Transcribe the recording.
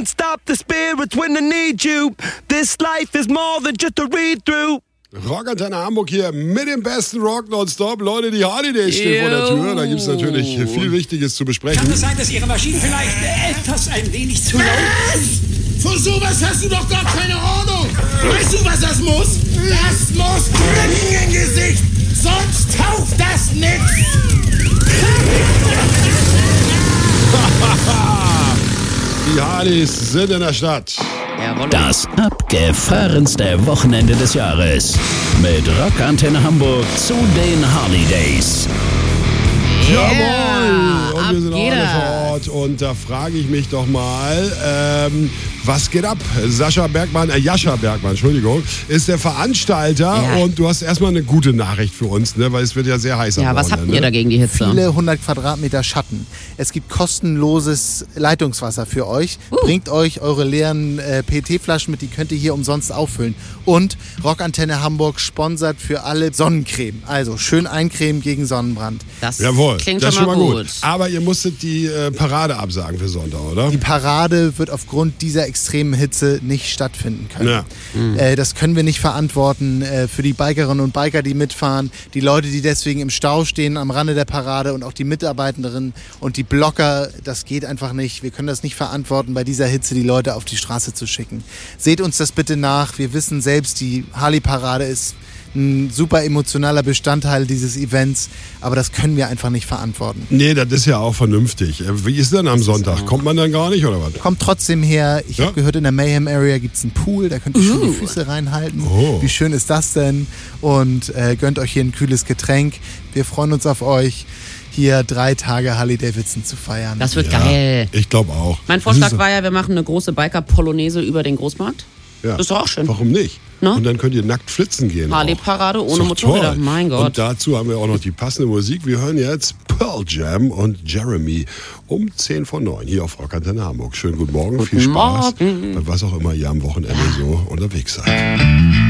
can't stop the spirits when I need you. This life is more than just a read-through. Rockantenne Hamburg hier mit dem besten Rock nonstop. Leute, die Harley Days stehen vor der Tür. Da gibt es natürlich viel Wichtiges zu besprechen. Kann es sein, dass Ihre Maschine vielleicht etwas ein wenig zu laut ist? Für sowas hast du doch gar keine Ahnung. Weißt du, was das muss? Das muss grinsen im Gesicht. Sonst taugt das nix. Die Harleys sind in der Stadt. Das abgefahrenste Wochenende des Jahres. Mit Rockantenne Hamburg zu den Harley Days. Jawohl! Und wir sind geht alle das. vor Ort. Und da frage ich mich doch mal, was geht ab? Jascha Bergmann, Entschuldigung, ist der Veranstalter. Ja. Und du hast erstmal eine gute Nachricht für uns, ne? Weil es wird ja sehr heiß am Ja, was habt Wochenende. ihr dagegen die Hitze? Viele 100 Quadratmeter Schatten. Es gibt kostenloses Leitungswasser für euch. Bringt euch eure leeren PET-Flaschen mit, die könnt ihr hier umsonst auffüllen. Und Rockantenne Hamburg sponsert für alle Sonnencreme. Also schön eincremen gegen Sonnenbrand. Das Jawohl, klingt das schon mal gut. Aber ihr musstet die Parade absagen für Sonntag, oder? Die Parade wird aufgrund dieser extremen Hitze nicht stattfinden können. Ja. Das können wir nicht verantworten für die Bikerinnen und Biker, die mitfahren, die Leute, die deswegen im Stau stehen am Rande der Parade und auch die Mitarbeiterinnen und die Blocker. Das geht einfach nicht. Wir können das nicht verantworten, bei dieser Hitze die Leute auf die Straße zu schicken. Seht uns das bitte nach. Wir wissen selbst, die Harley-Parade ist ein super emotionaler Bestandteil dieses Events, aber das können wir einfach nicht verantworten. Nee, das ist ja auch vernünftig. Wie ist denn am Sonntag? Kommt man dann gar nicht, oder was? Kommt trotzdem her. Ich Ja? habe gehört, in der Mayhem Area gibt es einen Pool, da könnt ihr schon die Füße reinhalten. Oh. Wie schön ist das denn? Und gönnt euch hier ein kühles Getränk. Wir freuen uns auf euch, hier 3 Tage Harley Davidson zu feiern. Das wird geil. Ich glaube auch. Mein Vorschlag war ja, wir machen eine große Biker-Polonaise über den Großmarkt. Ja. Das ist doch auch schön. Warum nicht? Ne? Und dann könnt ihr nackt flitzen gehen. Harley-Parade auch. ohne Ist doch Motorräder. toll. Mein Gott. Und dazu haben wir auch noch die passende Musik. Wir hören jetzt Pearl Jam und Jeremy um 10:09 hier auf Rockantenne Hamburg. Schönen guten Morgen, viel Spaß. Morgen. Bei was auch immer ihr am Wochenende so unterwegs seid.